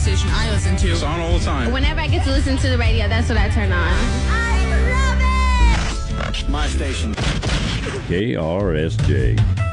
station I listen to. It's on all the time. Whenever I get to listen to the radio, that's what I turn on. I love it! My station. KRSJ.